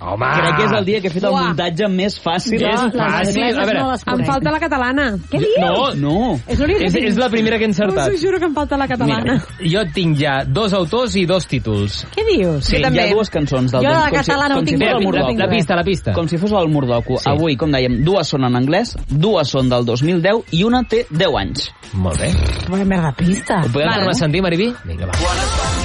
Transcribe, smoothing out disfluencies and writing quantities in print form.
Home! Crec que és el dia que he fet el muntatge més fàcil. És fàcil. A veure, Em falta la catalana. Què dius? No. És la primera que he encertat. Us ho juro que em falta la catalana. Jo tinc ja 2 autors i 2 títols. Què dius? Sí, Hi ha dues cançons del Jo la com catalana com ho tinc fos bé, el Murdoco. La pista. Com si fos el Murdoco. Sí. Avui, com dèiem, 2 són en anglès, 2 són del 2010 i una té 10 anys. Molt bé. Voy a mer de pista. Ho podem tornar a sentir, Mariví? Vinga, va.